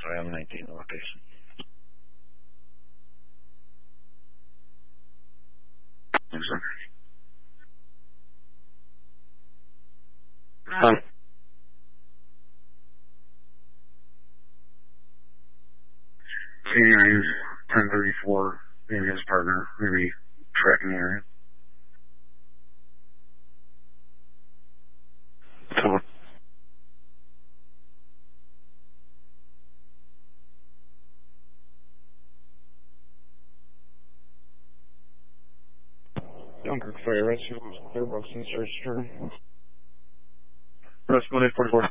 identify on the 19th location. Yes, sir. K9 1034, maybe his partner, maybe tracking the area. So, Dunkirk Fire Rescue, Clearbox and search term. Rescue 144.